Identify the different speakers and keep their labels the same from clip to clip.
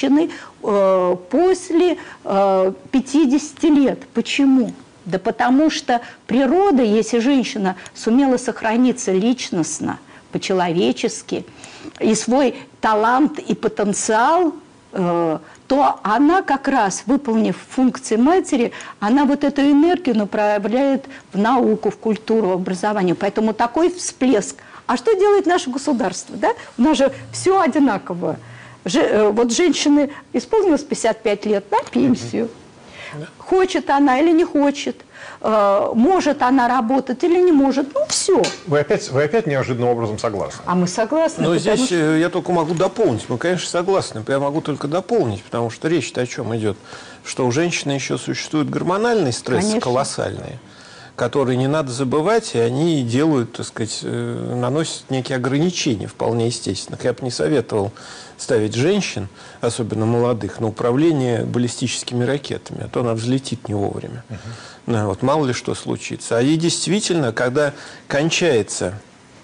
Speaker 1: после 50 лет. Почему? Да потому что природа, если женщина сумела сохраниться личностно, по-человечески, и свой талант и потенциал, то она как раз, выполнив функции матери, она вот эту энергию направляет в науку, в культуру, в образование. Поэтому такой всплеск. А что делает наше государство? Да? У нас же все одинаково. Вот женщины исполнилось 55 лет на пенсию. Хочет она или не хочет, может она работать или не может, ну все.
Speaker 2: Вы опять неожиданным образом согласны.
Speaker 1: А мы согласны.
Speaker 3: Но здесь я только могу дополнить. Мы, конечно, согласны. Я могу только дополнить, потому что речь-то о чем идет? Что у женщины еще существует гормональный стресс, конечно, колоссальный, которые не надо забывать, и они делают, так сказать, наносят некие ограничения, вполне естественно. Я бы не советовал ставить женщин, особенно молодых, на управление баллистическими ракетами, а то она взлетит не вовремя. Вот, мало ли что случится. И действительно, когда кончаются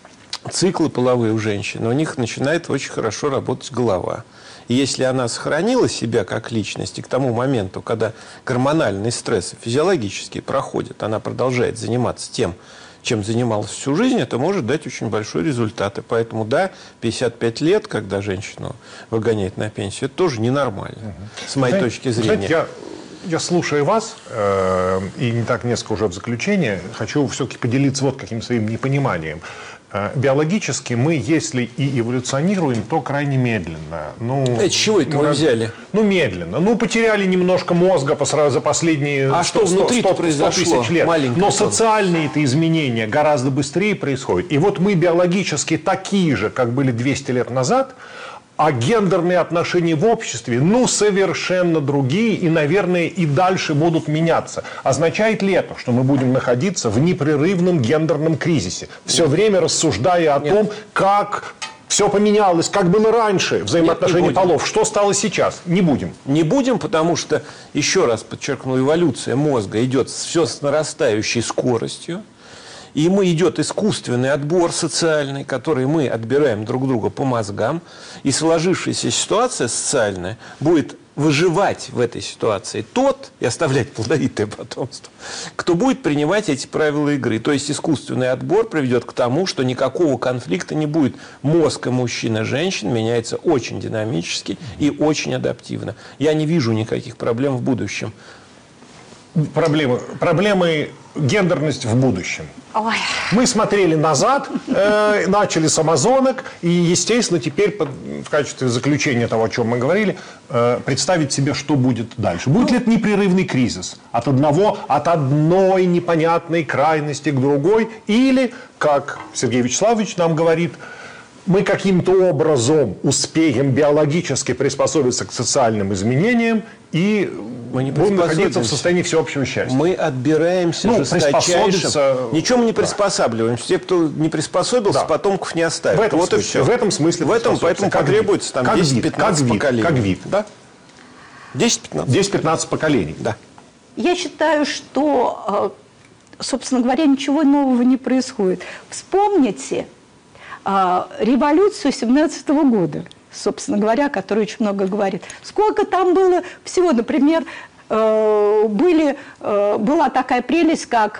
Speaker 3: циклы половые у женщин, у них начинает очень хорошо работать голова. И если она сохранила себя как личность, и к тому моменту, когда гормональные стрессы физиологические проходят, она продолжает заниматься тем, чем занималась всю жизнь, это может дать очень большой результат. И поэтому, да, 55 лет, когда женщину выгоняют на пенсию, это тоже ненормально, с моей точки зрения.
Speaker 2: Знаете, я слушаю вас, и не так несколько уже в заключение, хочу все-таки поделиться вот каким своим непониманием. Биологически мы, если и эволюционируем, то крайне медленно.
Speaker 3: Это чего это вы взяли?
Speaker 2: Медленно. Потеряли немножко мозга за последние 100 тысяч лет. Но социальные-то изменения гораздо быстрее происходят. И вот мы биологически такие же, как были 200 лет назад, а гендерные отношения в обществе, совершенно другие и, наверное, и дальше будут меняться. Означает ли это, что мы будем находиться в непрерывном гендерном кризисе, все время рассуждая о том, как все поменялось, как было раньше взаимоотношения полов, что стало сейчас? Не будем.
Speaker 3: Не будем, потому что, еще раз подчеркну, эволюция мозга идет все с нарастающей скоростью. И идет искусственный отбор социальный, который мы отбираем друг друга по мозгам. И сложившаяся ситуация социальная будет выживать в этой ситуации тот, и оставлять плодовитое потомство, кто будет принимать эти правила игры. То есть искусственный отбор приведет к тому, что никакого конфликта не будет. Мозг и мужчин, и женщин меняется очень динамически и очень адаптивно. Я не вижу никаких проблем в будущем.
Speaker 2: Проблемы гендерность в будущем.
Speaker 1: Ой.
Speaker 2: Мы смотрели назад, начали с амазонок, и, естественно, теперь в качестве заключения того, о чем мы говорили, представить себе, что будет дальше. Будет ли это непрерывный кризис от одной непонятной крайности к другой, или, как Сергей Вячеславович нам говорит, мы каким-то образом успеем биологически приспособиться к социальным изменениям и будем находиться в состоянии всеобщего счастья.
Speaker 3: Мы отбираемся жесточайшим. Ничего мы не приспосабливаемся. Те, кто не приспособился, потомков не оставят.
Speaker 2: В этом смысле.
Speaker 3: Поэтому потребуется 10-15 поколений.
Speaker 2: Как вид.
Speaker 3: Да?
Speaker 2: 10-15 поколений.
Speaker 3: Да.
Speaker 1: Я считаю, что, собственно говоря, ничего нового не происходит. Вспомните революцию 17-го года, собственно говоря, о которой очень много говорит. Сколько там было всего, например, была такая прелесть, как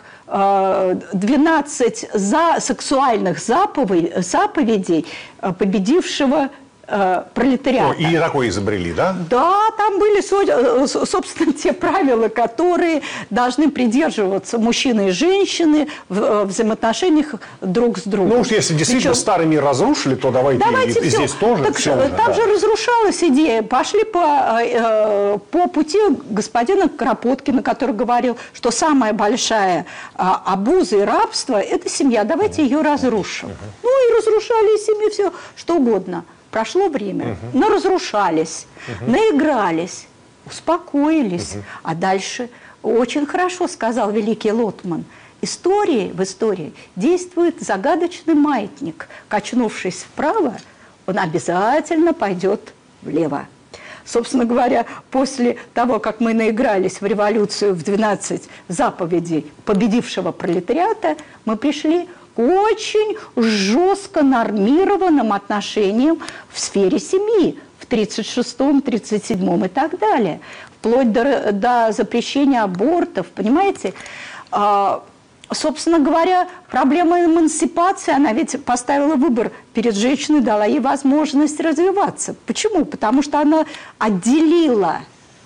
Speaker 1: 12 сексуальных заповедей победившего пролетариата.
Speaker 2: И такое изобрели, да?
Speaker 1: Да, там были, собственно, те правила, которые должны придерживаться мужчины и женщины в взаимоотношениях друг с другом.
Speaker 2: Уж если действительно старый мир разрушили, то давайте и здесь тоже.
Speaker 1: Так, там же разрушалась идея. Пошли по пути господина Кропоткина, который говорил, что самая большая обуза и рабство – это семья. Давайте ее разрушим. И разрушали семьи, все что угодно. Прошло время, но разрушались, наигрались, успокоились. А дальше очень хорошо сказал великий Лотман. В истории действует загадочный маятник. Качнувшись вправо, он обязательно пойдет влево. Собственно говоря, после того, как мы наигрались в революцию в 12 заповедей победившего пролетариата, мы пришли к очень жестко нормированным отношениям в сфере семьи, в в 1936-м, 1937-м и так далее. Вплоть до запрещения абортов, понимаете? Собственно говоря, проблема эмансипации, она ведь поставила выбор перед женщиной, дала ей возможность развиваться. Почему? Потому что она отделила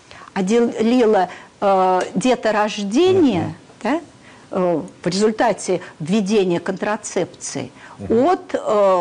Speaker 1: деторождение, да, в результате введения контрацепции от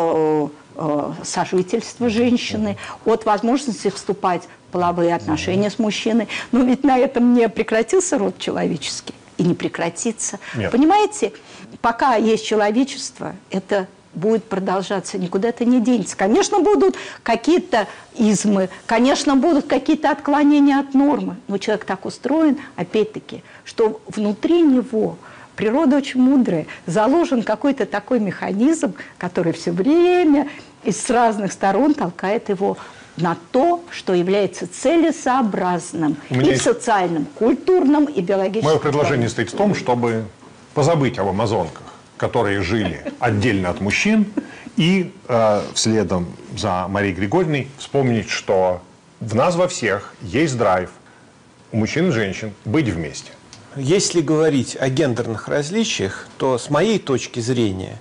Speaker 1: сожительства женщины, от возможности вступать в половые отношения с мужчиной. Но ведь на этом не прекратился род человеческий и не прекратится.
Speaker 2: Нет.
Speaker 1: Понимаете, пока есть человечество, это будет продолжаться, никуда это не денется. Конечно, будут какие-то измы, конечно, будут какие-то отклонения от нормы, но человек так устроен, опять-таки, что внутри него, природа очень мудрая, заложен какой-то такой механизм, который все время и с разных сторон толкает его на то, что является целесообразным и в социальном, культурном и биологическом.
Speaker 2: Мое предложение стоит в том, чтобы позабыть об амазонках, которые жили отдельно от мужчин, и следом за Марией Григорьевной вспомнить, что в нас во всех есть драйв у мужчин и женщин быть вместе.
Speaker 3: Если говорить о гендерных различиях, то с моей точки зрения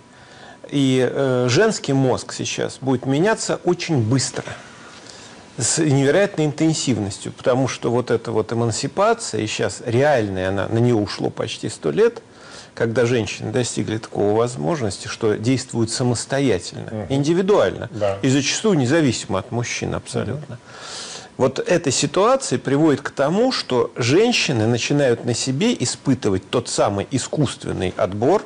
Speaker 3: и женский мозг сейчас будет меняться очень быстро, с невероятной интенсивностью, потому что вот эта вот эмансипация, и сейчас реальная, она, на нее ушло почти 100 лет, когда женщины достигли такого возможности, что действуют самостоятельно, индивидуально, и зачастую независимо от мужчин абсолютно. Вот эта ситуация приводит к тому, что женщины начинают на себе испытывать тот самый искусственный отбор,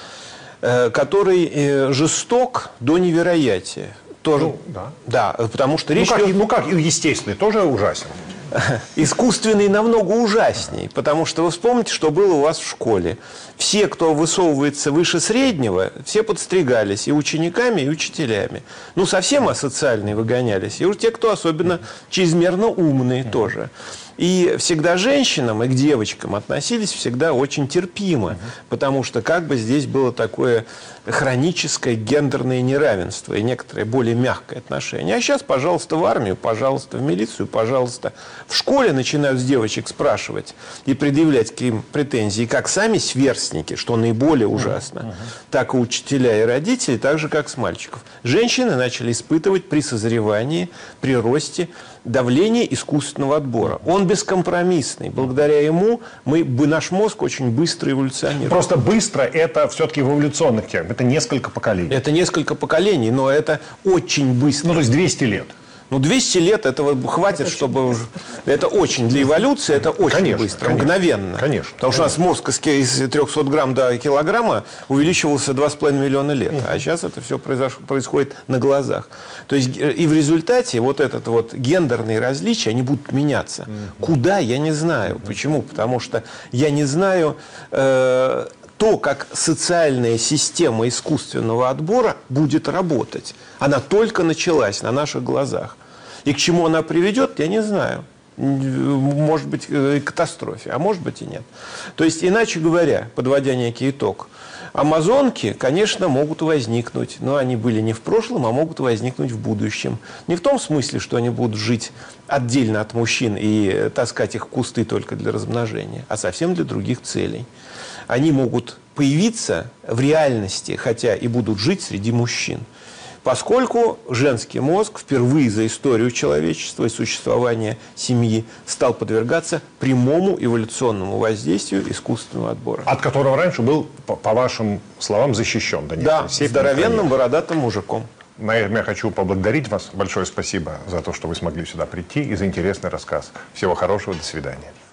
Speaker 3: который жесток до невероятия. Тоже, да, потому что речь идет...
Speaker 2: Ну как, естественный, тоже ужасен.
Speaker 3: Искусственный намного ужасней, потому что вы вспомните, что было у вас в школе. Все, кто высовывается выше среднего, все подстригались и учениками, и учителями. Ну, совсем асоциальные выгонялись. И уж те, кто особенно чрезмерно умные тоже. И всегда женщинам и к девочкам относились всегда очень терпимо, потому что как бы здесь было такое хроническое гендерное неравенство и некоторое более мягкое отношение. А сейчас, пожалуйста, в армию, пожалуйста, в милицию, пожалуйста. В школе начинают с девочек спрашивать и предъявлять к им претензии как сами сверстники, что наиболее ужасно, так и учителя и родители, так же, как с мальчиков. Женщины начали испытывать при созревании, при росте давление искусственного отбора. Он бескомпромиссный. Благодаря ему наш мозг очень быстро эволюционирует.
Speaker 2: Просто быстро – это все-таки в эволюционных терминах. Это несколько поколений.
Speaker 3: Это несколько поколений, но это очень быстро.
Speaker 2: Ну, то есть 200 лет.
Speaker 3: Ну, 200 лет этого хватит, чтобы... Это очень для эволюции, это очень быстро, мгновенно.
Speaker 2: Конечно.
Speaker 3: Потому что у нас мозг из 300 грамм до килограмма увеличивался 2,5 миллиона лет. А сейчас это все происходит на глазах. То есть и в результате вот этот вот гендерные различия, они будут меняться. Куда, я не знаю. Почему? Потому что я не знаю... то, как социальная система искусственного отбора будет работать. Она только началась на наших глазах. И к чему она приведет, я не знаю. Может быть, к катастрофе, а может быть и нет. То есть, иначе говоря, подводя некий итог, амазонки, конечно, могут возникнуть, но они были не в прошлом, а могут возникнуть в будущем. Не в том смысле, что они будут жить отдельно от мужчин и таскать их в кусты только для размножения, а совсем для других целей. Они могут появиться в реальности, хотя и будут жить среди мужчин. Поскольку женский мозг впервые за историю человечества и существования семьи стал подвергаться прямому эволюционному воздействию искусственного отбора.
Speaker 2: От которого раньше был, по вашим словам, защищен.
Speaker 3: Да, здоровенным бородатым мужиком.
Speaker 2: На этом я хочу поблагодарить вас. Большое спасибо за то, что вы смогли сюда прийти и за интересный рассказ. Всего хорошего, до свидания.